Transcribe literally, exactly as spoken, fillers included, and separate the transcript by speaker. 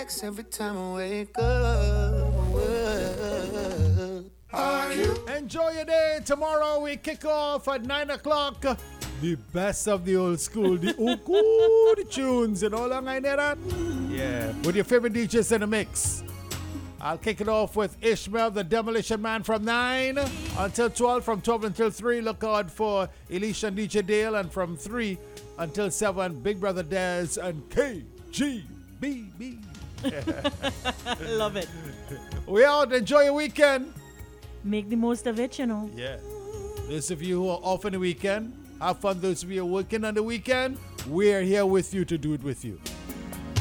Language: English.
Speaker 1: relax every time I wake up. Are you?
Speaker 2: Enjoy your day. Tomorrow we kick off at nine o'clock. The best of the old school, the uku, the tunes, and all ang that. Yeah, with your favorite D Js in the mix. I'll kick it off with Ishmael, the Demolition Man, from nine until twelve. From twelve until three, look out for Elisha and D J Dale. And from three until seven, Big Brother Dez and K G B B.
Speaker 3: Love it.
Speaker 2: We out. Enjoy your weekend.
Speaker 3: Make the most of it, you know.
Speaker 2: Yeah. Those of you who are off on the weekend, have fun. Those of you who are working on the weekend, we're here with you to do it with you.